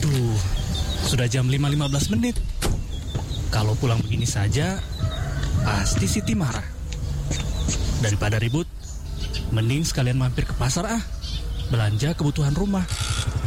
Aduh, sudah jam 5.15. Kalau pulang begini saja, pasti Siti marah. Daripada ribut, mending sekalian mampir ke pasar belanja kebutuhan rumah.